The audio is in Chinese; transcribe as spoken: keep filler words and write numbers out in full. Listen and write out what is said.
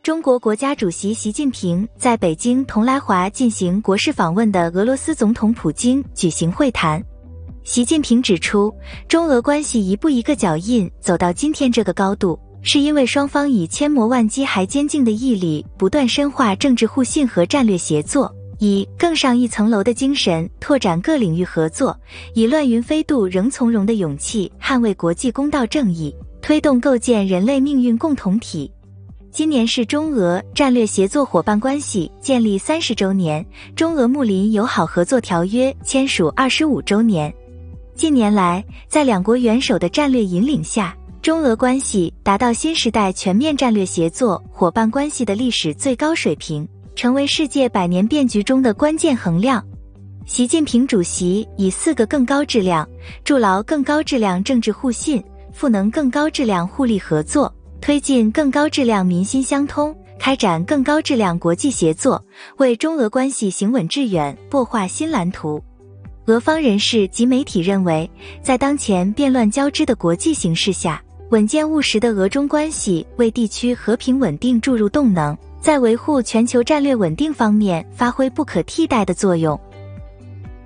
中国国家主席习近平在北京同来华进行国事访问的俄罗斯总统普京举行会谈。习近平指出，中俄关系一步一个脚印走到今天这个高度，是因为双方以千磨万击还坚劲的毅力，不断深化政治互信和战略协作，以更上一层楼的精神拓展各领域合作，以乱云飞渡仍从容的勇气捍卫国际公道正义，推动构建人类命运共同体。今年是中俄战略协作伙伴关系建立三十周年，中俄睦邻友好合作条约签署二十五周年。近年来，在两国元首的战略引领下，中俄关系达到新时代全面战略协作伙伴关系的历史最高水平，成为世界百年变局中的关键衡量。习近平主席以四个更高质量，筑牢更高质量政治互信，赋能更高质量互利合作，推进更高质量民心相通，开展更高质量国际协作，为中俄关系行稳致远擘画新蓝图。俄方人士及媒体认为，在当前变乱交织的国际形势下，稳健务实的俄中关系为地区和平稳定注入动能，在维护全球战略稳定方面发挥不可替代的作用。